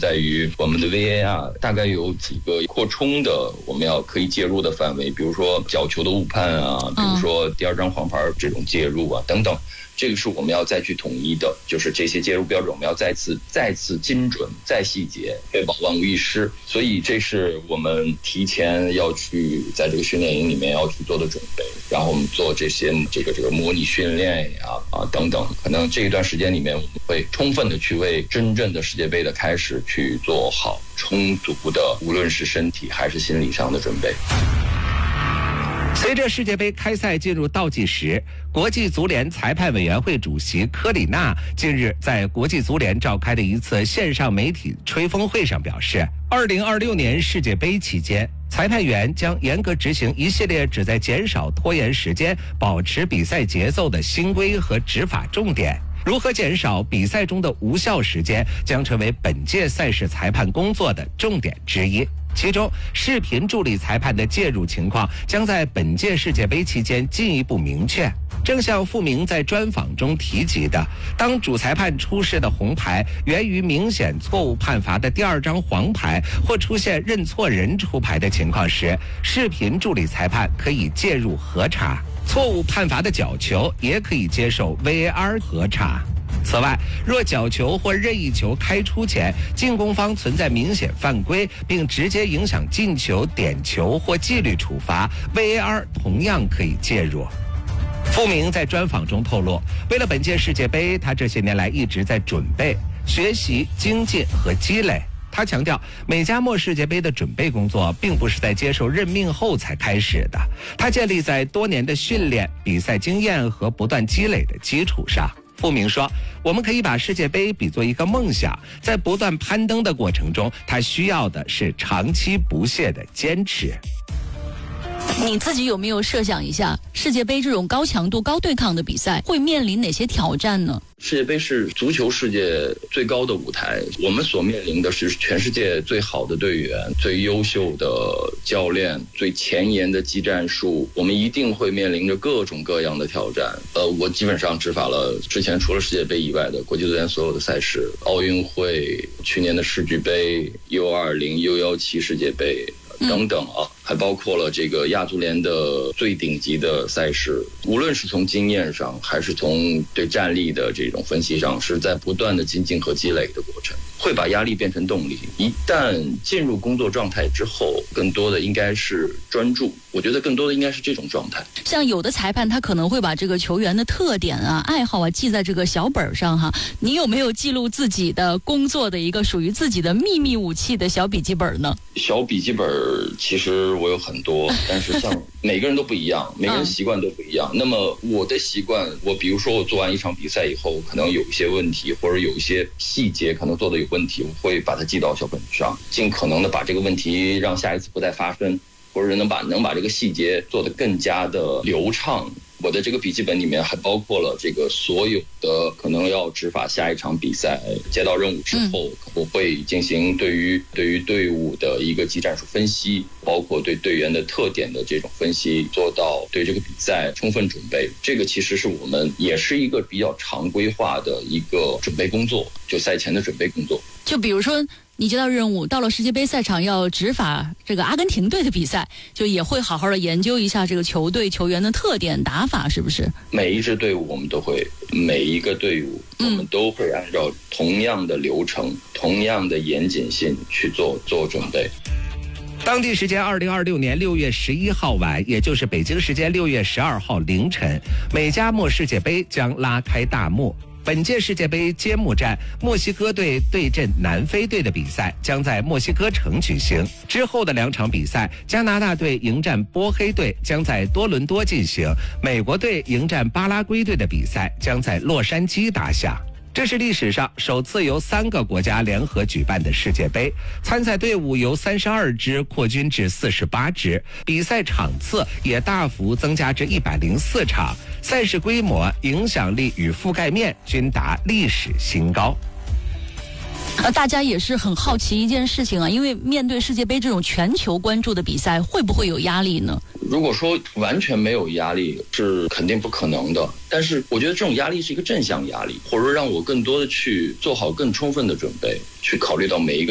在于我们的 VAR 大概有几个扩充的我们可以介入的范围，比如说角球的误判啊，比如说第二张黄牌这种介入啊等等。这个是我们要再去统一的，就是这些介入标准我们要再次精准再细节，确保万无一失。所以这是我们提前要去在这个训练营里面要去做的准备，然后我们做这些这个模拟训练呀等等，可能这一段时间里面我们会充分的去为真正的世界杯的开始去做好充足的无论是身体还是心理上的准备。 随着世界杯开赛进入倒计时，国际足联裁判委员会主席科里纳近日在国际足联召开的一次线上媒体吹风会上表示，2026年世界杯期间，裁判员将严格执行一系列旨在减少拖延时间、保持比赛节奏的新规和执法重点。如何减少比赛中的无效时间将成为本届赛事裁判工作的重点之一。其中，视频助理裁判的介入情况将在本届世界杯期间进一步明确。正像傅明在专访中提及的，当主裁判出示的红牌源于明显错误判罚的第二张黄牌，或出现认错人出牌的情况时，视频助理裁判可以介入核查。错误判罚的角球也可以接受 VAR 核查。此外，若角球或任意球开出前，进攻方存在明显犯规，并直接影响进球、点球或纪律处罚， VAR 同样可以介入。傅明在专访中透露，为了本届世界杯，他这些年来一直在准备、学习、精进和积累。他强调，美加墨世界杯的准备工作并不是在接受任命后才开始的，它建立在多年的训练、比赛经验和不断积累的基础上。傅明说，我们可以把世界杯比作一个梦想，在不断攀登的过程中，它需要的是长期不懈的坚持。 你自己有没有设想一下，世界杯这种高强度、高对抗的比赛会面临哪些挑战呢？ 世界杯是足球世界最高的舞台，我们所面临的是全世界最好的队员、最优秀的教练、最前沿的技战术，我们一定会面临着各种各样的挑战。我基本上执法了之前除了世界杯以外的国际足联所有的赛事，奥运会、去年的世俱杯、U20、U17 世界杯等等还包括了这个亚足联的最顶级的赛事，无论是从经验上还是从对战力的这种分析上，是在不断的精进和积累的过程，会把压力变成动力。一旦进入工作状态之后，更多的应该是专注，我觉得更多的应该是这种状态。 像有的裁判他可能会把这个球员的特点啊、爱好啊记在这个小本上哈，你有没有记录自己的工作的一个属于自己的秘密武器的小笔记本呢？ 小笔记本其实我有很多，但是像每个人都不一样，每个人习惯都不一样。那么我的习惯，我比如说我做完一场比赛以后，可能有一些问题，或者有一些细节可能做的有问题，我会把它记到小本子上，尽可能的把这个问题让下一次不再发生，或者能把这个细节做得更加的流畅。我的这个笔记本里面还包括了这个所有的可能要执法下一场比赛接到任务之后，我会进行对于队伍的一个技战术分析，包括对队员的特点的这种分析，做到对这个比赛充分准备。这个其实是我们也是一个比较常规化的一个准备工作，就赛前的准备工作。 就比如说你接到任务，到了世界杯赛场要执法这个阿根廷队的比赛，就也会好好的研究一下这个球队球员的特点、打法，是不是？ 每一支队伍我们都会，每一个队伍我们都会按照同样的流程、同样的严谨性去做准备。 当地时间2026年6月11号晚，也就是北京时间6月12号凌晨，美加墨世界杯将拉开大幕。本届世界杯揭幕战，墨西哥队对阵南非队的比赛将在墨西哥城举行。之后的2场比赛，加拿大队迎战波黑队将在多伦多进行，美国队迎战巴拉圭队的比赛将在洛杉矶打响。这是历史上首次由3个国家联合举办的世界杯，参赛队伍由32支扩军至48支，比赛场次也大幅增加至104场，赛事规模、影响力与覆盖面均达历史新高。 大家也是很好奇一件事情啊，因为面对世界杯这种全球关注的比赛，会不会有压力呢？ 如果说完全没有压力是肯定不可能的，但是我觉得这种压力是一个正向压力，或者说让我更多的去做好更充分的准备，去考虑到每一个